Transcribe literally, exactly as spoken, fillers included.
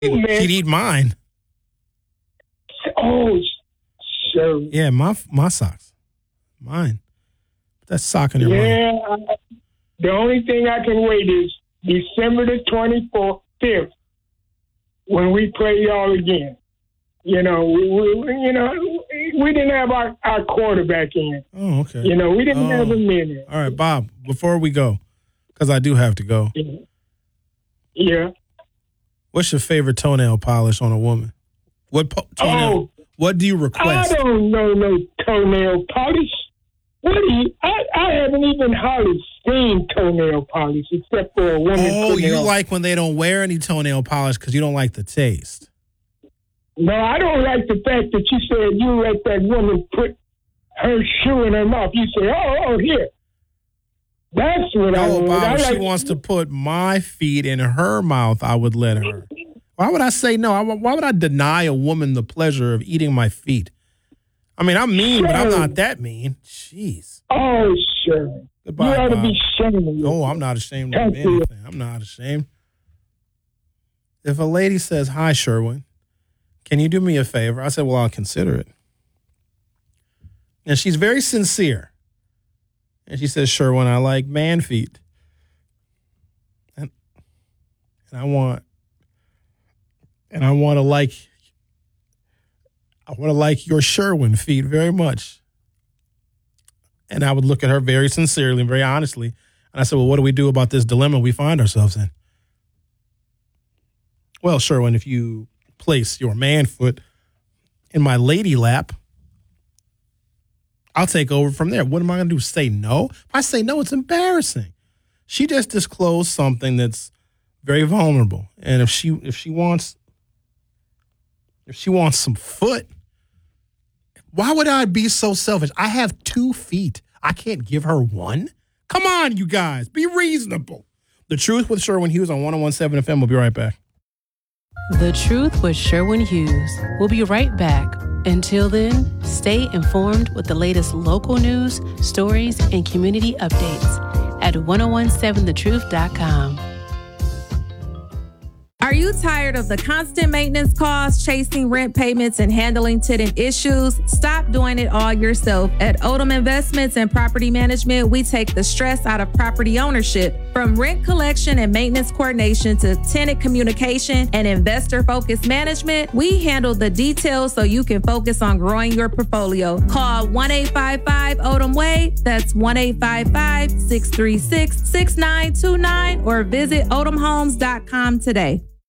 She'd eat mine. Oh, sure. Yeah, my my socks. Mine. Put that sock in your yeah, mouth. I, the only thing I can wait is December the twenty-fourth, fifth, when we play y'all again. You know, we, we you know we didn't have our, our quarterback in. Oh, okay. You know, we didn't oh. have him in. All right, Bob. Before we go, because I do have to go. Yeah. yeah. What's your favorite toenail polish on a woman? What po- toenail? Oh, what do you request? I don't know no toenail polish. What do you? I, I haven't even hardly seen toenail polish except for a woman. Oh, you on. like when they don't wear any toenail polish because you don't like the taste. No, I don't like the fact that you said you let that woman put her shoe in her mouth. You say, oh, oh, here. That's what no, I want. Bob, I if like- she wants to put my feet in her mouth, I would let her. Why would I say no? Why would I deny a woman the pleasure of eating my feet? I mean, I'm mean, sure. but I'm not that mean. Jeez. Oh, sure. Goodbye, you ought Bob. to be ashamed. Oh, I'm not ashamed of anything. I'm not ashamed. If a lady says, hi, Sherwin, can you do me a favor? I said, well, I'll consider it. And she's very sincere. And she says, Sherwin, I like man feet. And, and I want, and I want to like, I want to like your Sherwin feet very much. And I would look at her very sincerely and very honestly. And I said, well, what do we do about this dilemma we find ourselves in? Well, Sherwin, if you place your man foot in my lady lap, I'll take over from there. What am I going to do? Say no? If I say no, it's embarrassing. She just disclosed something that's very vulnerable. And if she if she wants if she wants some foot, why would I be so selfish? I have two feet. I can't give her one? Come on, you guys. Be reasonable. The Truth with Sherwin Hughes on one oh one point seven F M. We'll be right back. The Truth with Sherwin Hughes. We'll be right back. Until then, stay informed with the latest local news, stories, and community updates at ten seventeen the truth dot com. Are you tired of the constant maintenance costs, chasing rent payments, and handling tenant issues? Stop doing it all yourself. At Odom Investments and Property Management, we take the stress out of property ownership. From rent collection and maintenance coordination to tenant communication and investor-focused management, we handle the details so you can focus on growing your portfolio. Call one eight five five Odom Way. That's one eight five five, six three six, six nine two nine or visit odom homes dot com today.